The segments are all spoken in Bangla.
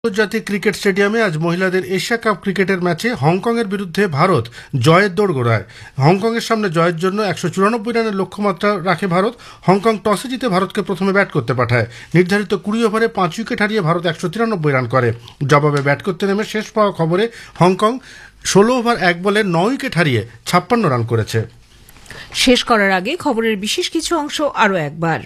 আন্তর্জাতিক ক্রিকেট স্টেডিয়ামে আজ মহিলাদের এশিয়া কাপ ক্রিকেটের ম্যাচে হংকংয়ের বিরুদ্ধে ভারত জয়ের দোরগোড়ায়। হংকংয়ের সামনে জয়ের জন্য 194 রানের লক্ষ্যমাত্রা রাখে ভারত। হংকং টসে জিতে ভারতকে প্রথমে ব্যাট করতে পাঠায়। নির্ধারিত 20 ওভারে 5 উইকেট হারিয়ে ভারত 193 রান করে। জবাবে ব্যাট করতে নেমে শেষ পাওয়া খবরে হংকং 16 ওভার 1 বলে 9 উইকেট হারিয়ে 56 রান করেছে। শেষ করার আগে খবরের বিশেষ কিছু অংশ আরও একবার।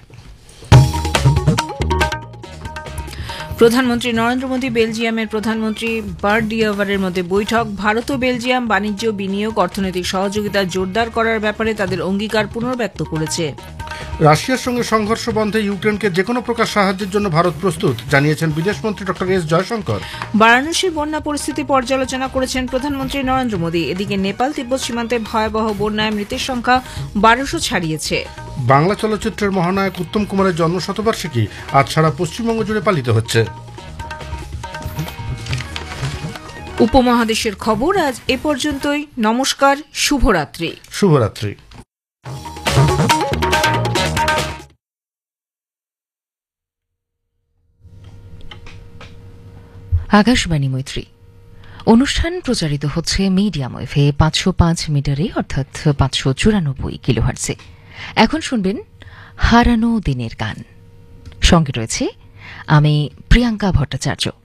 প্রধানমন্ত্রী নরেন্দ্র মোদী বেলজিয়ামের প্রধানমন্ত্রী বার্ট ডিয়াভারের মধ্যে বৈঠক। ভারত ও বেলজিয়াম বাণিজ্য, বিনিয়োগ, অর্থনৈতিক সহযোগিতা জোরদার করার ব্যাপারে তাদের অঙ্গীকার পুনর্ব্যক্ত করেছে। রাশিয়ার সঙ্গে সংঘর্ষ বন্ধে ইউক্রেনকে যেকোনো প্রকার সাহায্যের জন্য ভারত প্রস্তুত, জানিয়েছেন বিদেশমন্ত্রী ডক্টর এস জয়শঙ্কর। বারাণসীর বন্যা পরিস্থিতি পর্যালোচনা করেছেন প্রধানমন্ত্রী নরেন্দ্র মোদী। এদিকে নেপাল তিব্বত সীমান্তে ভয়াবহ বন্যায় মৃতের সংখ্যা 1200 ছাড়িয়েছে। বাংলা চলচ্চিত্রের মহানায়ক উত্তম কুমারের জন্মশতবার্ষিকী আজ সারা পশ্চিমবঙ্গ জুড়ে পালিত হচ্ছে। উপমহাদেশের খবর আজ এ পর্যন্তই। নমস্কার, শুভরাত্রি। শুভরাত্রি। আকাশবাণী মৈত্রী অনুষ্ঠান প্রচারিত হচ্ছে মিডিয়াম ওয়েভে 505 মিটারে, অর্থাৎ 594 কিলোহার্টজে। এখন শুনবেন হারানো দিনের গান। সঙ্গে রয়েছে আমি প্রিয়াঙ্কা ভট্টাচার্য।